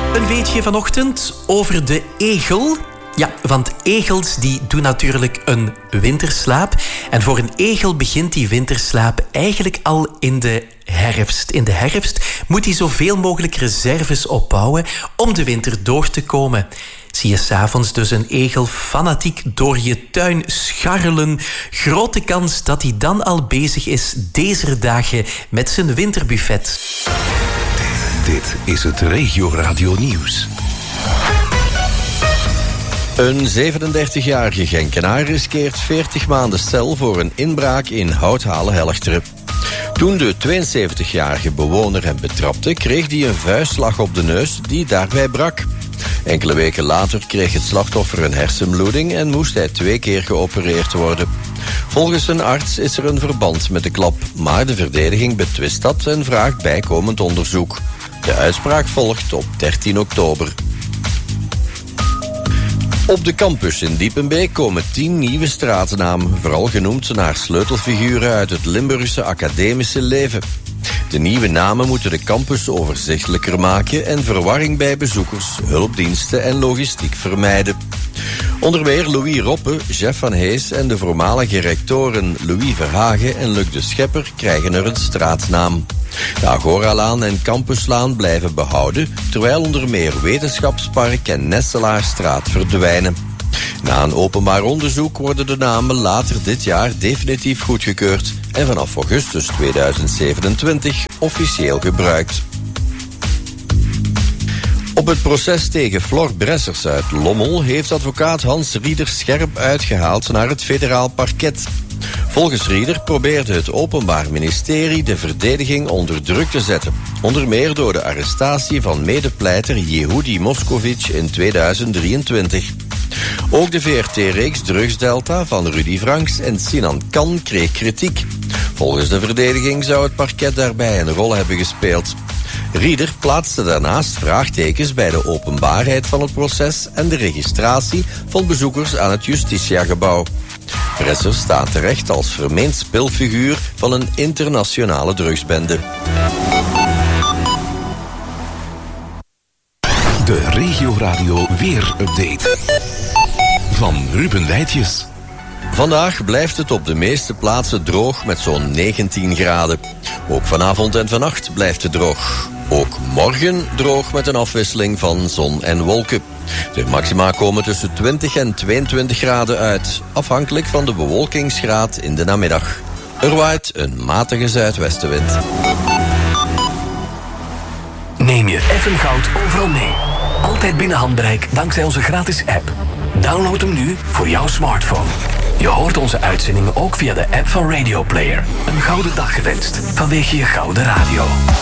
Een weetje vanochtend over de egel. Ja, want egels die doen natuurlijk een winterslaap. En voor een egel begint die winterslaap eigenlijk al in de herfst. In de herfst moet hij zoveel mogelijk reserves opbouwen om de winter door te komen. Zie je 's avonds dus een egel fanatiek door je tuin scharrelen. Grote kans dat hij dan al bezig is deze dagen met zijn winterbuffet. Dit is het Regio Radio Nieuws. Een 37-jarige Genkenaar riskeert 40 maanden cel voor een inbraak in Houthalen-Helchteren. Toen de 72-jarige bewoner hem betrapte, kreeg hij een vuistslag op de neus die daarbij brak. Enkele weken later kreeg het slachtoffer een hersenbloeding en moest hij 2 keer geopereerd worden. Volgens een arts is er een verband met de klap, maar de verdediging betwist dat en vraagt bijkomend onderzoek. De uitspraak volgt op 13 oktober. Op de campus in Diepenbeek komen 10 nieuwe straatnamen, vooral genoemd naar sleutelfiguren uit het Limburgse academische leven. De nieuwe namen moeten de campus overzichtelijker maken en verwarring bij bezoekers, hulpdiensten en logistiek vermijden. Onder meer Louis Roppe, Jeff van Hees en de voormalige rectoren Louis Verhagen en Luc de Schepper krijgen er een straatnaam. De Agoralaan en Campuslaan blijven behouden, terwijl onder meer Wetenschapspark en Nestelaarstraat verdwijnen. Na een openbaar onderzoek worden de namen later dit jaar definitief goedgekeurd en vanaf augustus 2027 officieel gebruikt. Op het proces tegen Flor Bressers uit Lommel heeft advocaat Hans Rieder scherp uitgehaald naar het federaal parket. Volgens Rieder probeerde het Openbaar Ministerie de verdediging onder druk te zetten. Onder meer door de arrestatie van medepleiter Yehudi Moscovic in 2023. Ook de VRT-reeks Drugsdelta van Rudy Franks en Sinan Kan kreeg kritiek. Volgens de verdediging zou het parket daarbij een rol hebben gespeeld. Rieder plaatste daarnaast vraagtekens bij de openbaarheid van het proces en de registratie van bezoekers aan het Justitia-gebouw. Bressers staat terecht als vermeend speelfiguur van een internationale drugsbende. De Regio Radio Weer-update. Van Ruben Wijtjes. Vandaag blijft het op de meeste plaatsen droog met zo'n 19 graden. Ook vanavond en vannacht blijft het droog. Ook morgen droog met een afwisseling van zon en wolken. De maxima komen tussen 20 en 22 graden uit, afhankelijk van de bewolkingsgraad in de namiddag. Er waait een matige zuidwestenwind. Neem je Effen Goud overal mee. Altijd binnen handbereik dankzij onze gratis app. Download hem nu voor jouw smartphone. Je hoort onze uitzendingen ook via de app van Radio Player. Een gouden dag gewenst vanwege je gouden radio.